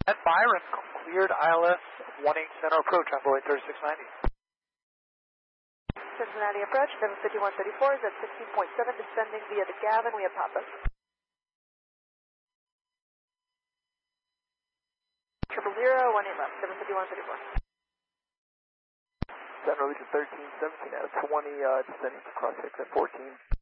At Byron, cleared ILS 18 center approach on Boeing 3690. Cincinnati approach, 75134 is at 16.7, descending via the Gavin. We have Papa. 000, 18 left, 75134. Center Region 1317 out of 20, descending to cross 6 at 14.